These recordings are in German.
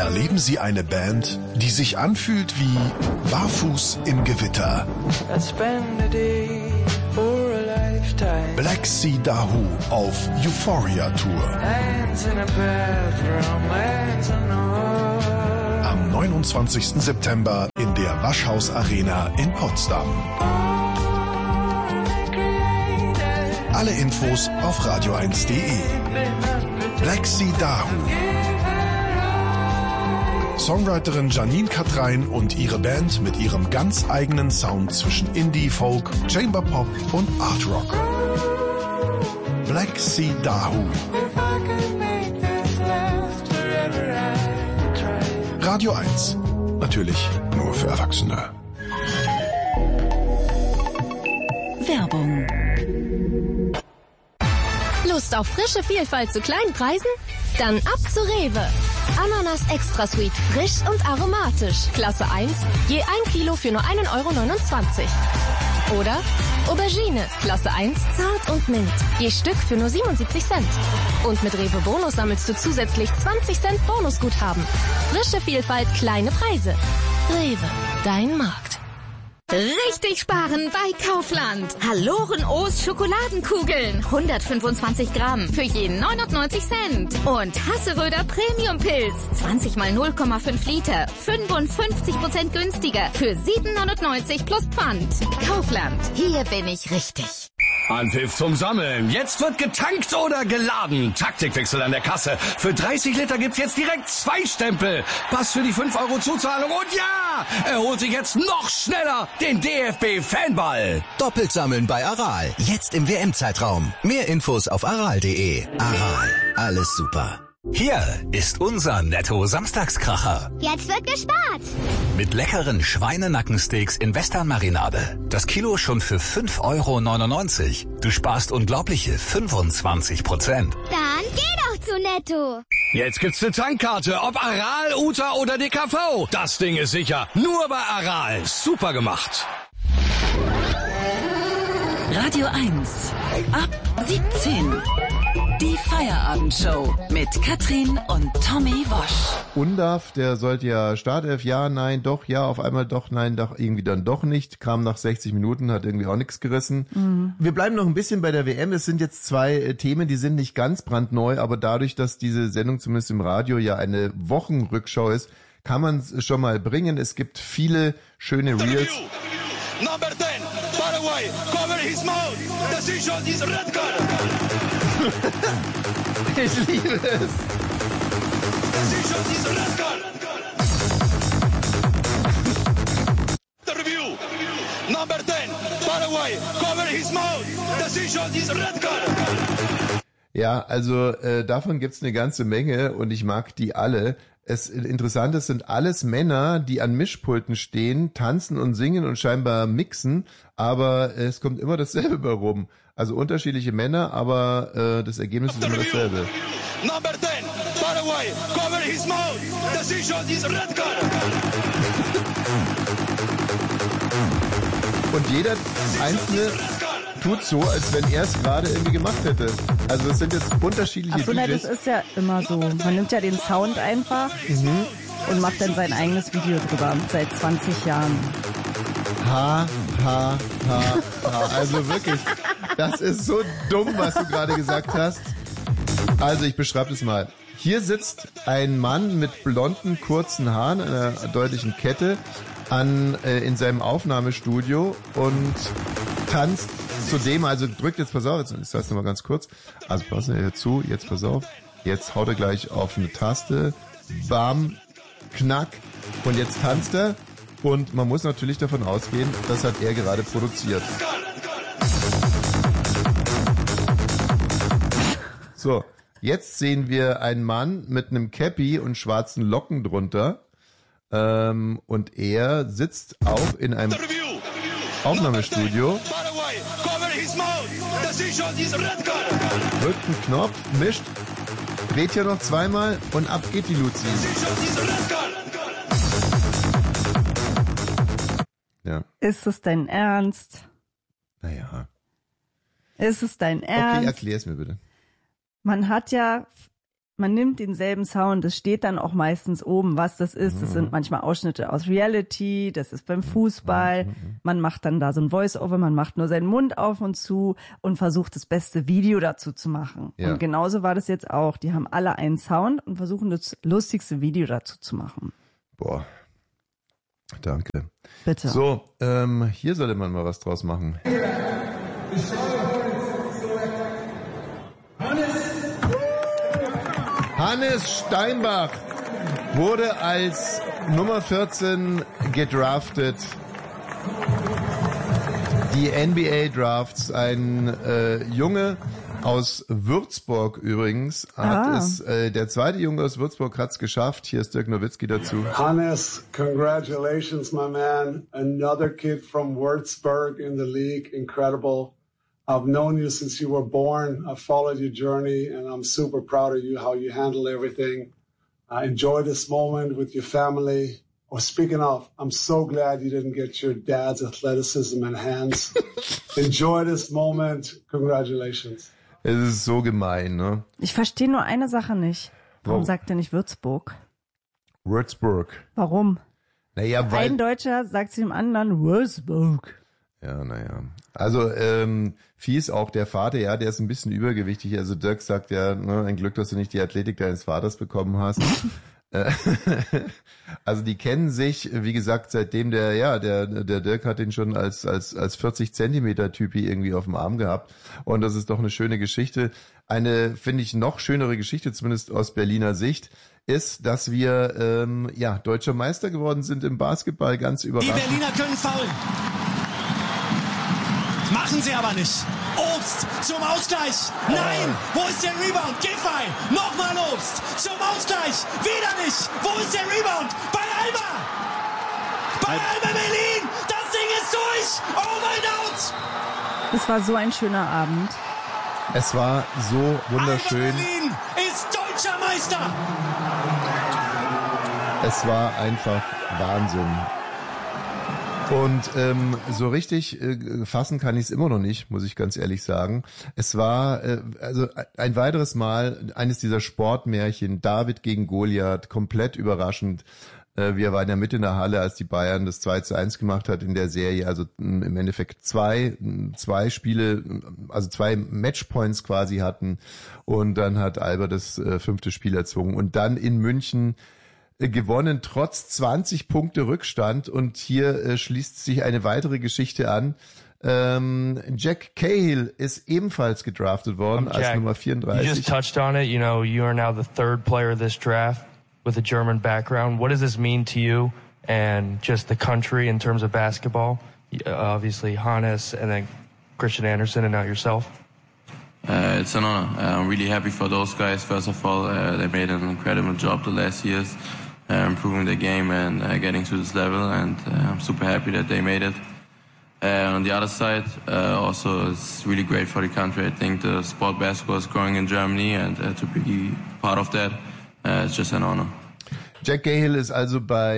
Erleben Sie eine Band, die sich anfühlt wie barfuß im Gewitter. Black Sea Dahoo auf Euphoria Tour. Am 29. September in der Waschhaus Arena in Potsdam. Alle Infos auf radio1.de. Black Sea Dahoo. Songwriterin Janine Katrein und ihre Band mit ihrem ganz eigenen Sound zwischen Indie, Folk, Chamber Pop und Art Rock. Black Sea Dahoo. Radio 1. Natürlich nur für Erwachsene. Werbung. Lust auf frische Vielfalt zu kleinen Preisen? Dann ab zu Rewe. Ananas Extra Sweet, frisch und aromatisch. Klasse 1, je 1 Kilo für nur 1,29 €. Oder Aubergine, Klasse 1, zart und mild. Je Stück für nur 77 Cent. Und mit Rewe Bonus sammelst du zusätzlich 20 Cent Bonusguthaben. Frische Vielfalt, kleine Preise. Rewe, dein Markt. Richtig sparen bei Kaufland. Haloren-O's Schokoladenkugeln. 125 Gramm für je 99 Cent. Und Hasseröder Premium-Pilz. 20 mal 0,5 Liter. 55% günstiger. Für 7,99 plus Pfand. Kaufland. Hier bin ich richtig. Anpfiff zum Sammeln. Jetzt wird getankt oder geladen. Taktikwechsel an der Kasse. Für 30 Liter gibt's jetzt direkt 2 Stempel. Pass für die 5 € Zuzahlung. Und ja, er holt sich jetzt noch schneller den DFB-Fanball. Doppelt sammeln bei Aral. Jetzt im WM-Zeitraum. Mehr Infos auf aral.de. Aral. Alles super. Hier ist unser Netto-Samstagskracher. Jetzt wird gespart. Mit leckeren Schweinenackensteaks in Western-Marinade. Das Kilo schon für 5,99 €. Du sparst unglaubliche 25%. Dann geh doch zu Netto. Jetzt gibt's eine Tankkarte, ob Aral, Uta oder DKV. Das Ding ist sicher. Nur bei Aral. Super gemacht. Radio 1. Ab 17. Die Feierabendshow mit Katrin und Tommy Wosch. Undav, der sollte ja Startelf, ja, nein, doch, ja, auf einmal doch, nein, doch, irgendwie dann doch nicht. Kam nach 60 Minuten, hat irgendwie auch nichts gerissen. Mhm. Wir bleiben noch ein bisschen bei der WM. Es sind jetzt 2 Themen, die sind nicht ganz brandneu, aber dadurch, dass diese Sendung zumindest im Radio ja eine Wochenrückschau ist, kann man es schon mal bringen. Es gibt viele schöne Reels. Number 10, Paraguay, cover his mouth. Decision is red card. Ich liebe es. Decision is red card. Interview. Number 10, Paraguay, cover his mouth. Decision is red card. Ja, also davon gibt's eine ganze Menge und ich mag die alle. Interessant, es sind alles Männer, die an Mischpulten stehen, tanzen und singen und scheinbar mixen, aber es kommt immer dasselbe bei rum. Also unterschiedliche Männer, aber das Ergebnis ist immer dasselbe. Number 10, Paraguay, cover his mouth. Decision is red card. Und jeder Einzelne tut so, als wenn er es gerade irgendwie gemacht hätte. Also es sind jetzt unterschiedliche DJs. Nein, das ist ja immer so. Man nimmt ja den Sound einfach und macht dann sein eigenes Video drüber, seit 20 Jahren. Ha. Also wirklich, das ist so dumm, was du gerade gesagt hast. Also ich beschreibe das mal. Hier sitzt ein Mann mit blonden, kurzen Haaren, einer deutlichen Kette, in seinem Aufnahmestudio und tanzt zudem, also drückt jetzt, pass auf, jetzt ich sag's nochmal ganz kurz, also pass hier zu, jetzt pass auf, jetzt haut er gleich auf eine Taste, bam, knack, und jetzt tanzt er, und man muss natürlich davon ausgehen, das hat er gerade produziert. So, jetzt sehen wir einen Mann mit einem Cappy und schwarzen Locken drunter, und er sitzt auch in einem Aufnahmestudio, drückt einen Knopf, mischt, dreht hier noch zweimal und ab geht die Luzi. Ja. Ist es dein Ernst? Naja. Ist es dein Ernst? Okay, erklär's mir bitte. Man hat ja man nimmt denselben Sound, es steht dann auch meistens oben, was das ist. Das sind manchmal Ausschnitte aus Reality, das ist beim Fußball. Man macht dann da so ein Voice-Over, man macht nur seinen Mund auf und zu und versucht das beste Video dazu zu machen. Ja. Und genauso war das jetzt auch. Die haben alle einen Sound und versuchen das lustigste Video dazu zu machen. Boah. Danke. Bitte. So, hier sollte man mal was draus machen. Hannes Steinbach wurde als Nummer 14 gedraftet. Die NBA-Drafts, ein Junge aus Würzburg übrigens, der zweite Junge aus Würzburg hat's geschafft. Hier ist Dirk Nowitzki dazu. Hannes, congratulations, my man. Another kid from Würzburg in the league. Incredible. I've known you since you were born. I've followed your journey, and I'm super proud of you, how you handle everything. I enjoy this moment with your family. Oh, speaking of, I'm so glad you didn't get your dad's athleticism and hands. Enjoy this moment. Congratulations. Es ist so gemein, ne? Ich verstehe nur eine Sache nicht. Warum sagt er nicht Würzburg? Würzburg. Warum? Naja, weil... Ein Deutscher sagt zu dem anderen Würzburg. Ja, naja. Also, fies auch der Vater, ja, der ist ein bisschen übergewichtig. Also Dirk sagt ja, ne, ein Glück, dass du nicht die Athletik deines Vaters bekommen hast. Also die kennen sich, wie gesagt, seitdem der Dirk hat ihn schon als 40 Zentimeter Typi irgendwie auf dem Arm gehabt. Und das ist doch eine schöne Geschichte. Eine, finde ich, noch schönere Geschichte, zumindest aus Berliner Sicht, ist, dass wir, deutscher Meister geworden sind im Basketball, ganz überraschend. Die Berliner können faulen. Machen sie aber nicht. Obst zum Ausgleich. Nein, wo ist der Rebound? Giffey, nochmal Obst zum Ausgleich. Wieder nicht. Wo ist der Rebound? Bei Alba. Bei Alba Berlin. Das Ding ist durch. Oh mein Gott. Es war so ein schöner Abend. Es war so wunderschön. Alba Berlin ist deutscher Meister. Es war einfach Wahnsinn. Und so richtig fassen kann ich es immer noch nicht, muss ich ganz ehrlich sagen. Es war also ein weiteres Mal eines dieser Sportmärchen, David gegen Goliath, komplett überraschend. Wir waren ja mit in der Halle, als die Bayern das 2:1 gemacht hat in der Serie, also im Endeffekt zwei Spiele, also 2 Matchpoints quasi hatten. Und dann hat Alba das 5. Spiel erzwungen. Und dann in München gewonnen, trotz 20 Punkte Rückstand. Und hier schließt sich eine weitere Geschichte an. Jack Cahill ist ebenfalls gedraftet worden als Nummer 34. You just touched on it. You know, you are now the 3rd player of this draft with a German background. What does this mean to you and just the country in terms of basketball? Obviously Hannes and then Christian Andersen and now yourself. It's an honor. I'm really happy for those guys. First of all, they made an incredible job the last years. Improving the game and getting to this level, and I'm super happy that they made it. On the other side, also it's really great for the country. I think the sport basketball is growing in Germany, and to be part of that, it's just an honor. Jack Cahill ist also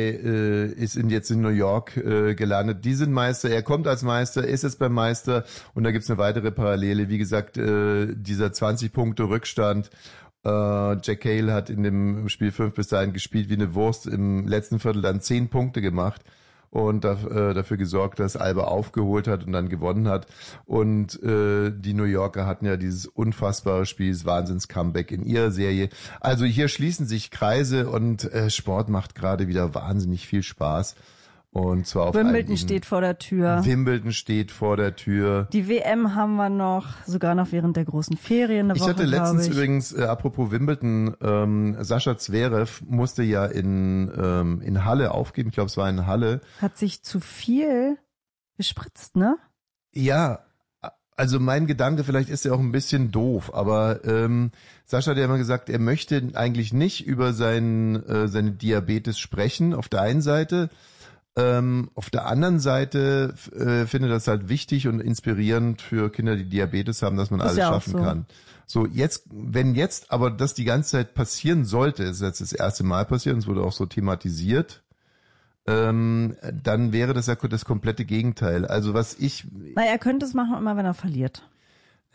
jetzt in New York gelandet. Die sind Meister, er kommt als Meister, ist jetzt beim Meister und da gibt's eine weitere Parallele. Wie gesagt, dieser 20 Punkte Rückstand. Jack Cahill hat in dem Spiel 5 bis dahin gespielt wie eine Wurst, im letzten Viertel dann 10 Punkte gemacht und dafür gesorgt, dass Alba aufgeholt hat und dann gewonnen hat. Und die New Yorker hatten ja dieses unfassbare Spiel, das Wahnsinns-Comeback in ihrer Serie. Also hier schließen sich Kreise und Sport macht gerade wieder wahnsinnig viel Spaß. Und zwar auf Wimbledon steht vor der Tür. Wimbledon steht vor der Tür. Die WM haben wir noch, sogar noch während der großen Ferien eine Woche, hatte letztens übrigens, apropos Wimbledon, Sascha Zverev musste ja in Halle aufgeben. Ich glaube, es war in Halle. Hat sich zu viel gespritzt, ne? Ja, also mein Gedanke, vielleicht ist er auch ein bisschen doof, aber Sascha hat ja immer gesagt, er möchte eigentlich nicht über seine Diabetes sprechen, auf der einen Seite. Auf der anderen Seite finde das halt wichtig und inspirierend für Kinder, die Diabetes haben, dass man alles schaffen kann. So, wenn jetzt aber das die ganze Zeit passieren sollte, ist jetzt das erste Mal passiert und es wurde auch so thematisiert, dann wäre das ja das komplette Gegenteil. Also er könnte es machen, immer wenn er verliert.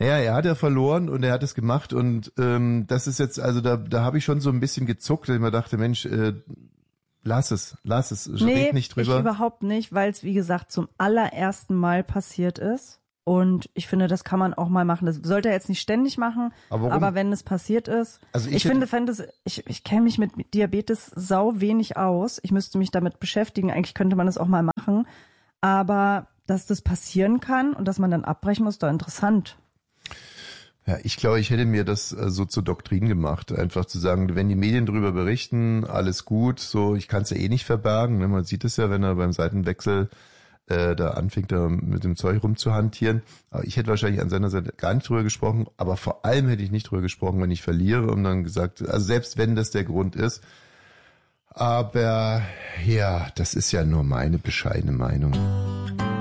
Ja, er hat ja verloren und er hat es gemacht und das ist jetzt, also da habe ich schon so ein bisschen gezuckt, weil ich mir dachte, Mensch, lass es, red nicht drüber. Ich überhaupt nicht, weil es, wie gesagt, zum allerersten Mal passiert ist. Und ich finde, das kann man auch mal machen. Das sollte er jetzt nicht ständig machen, aber wenn es passiert ist. Also ich kenne mich mit Diabetes sau wenig aus. Ich müsste mich damit beschäftigen. Eigentlich könnte man das auch mal machen. Aber dass das passieren kann und dass man dann abbrechen muss, ist doch interessant. Ja, ich glaube, ich hätte mir das so zur Doktrin gemacht, einfach zu sagen, wenn die Medien darüber berichten, alles gut, so, ich kann es ja eh nicht verbergen, ne? Man sieht es ja, wenn er beim Seitenwechsel da anfängt, da mit dem Zeug rumzuhantieren. Aber ich hätte wahrscheinlich an seiner Seite gar nicht drüber gesprochen, aber vor allem hätte ich nicht drüber gesprochen, wenn ich verliere und dann gesagt, also selbst wenn das der Grund ist, aber ja, das ist ja nur meine bescheidene Meinung.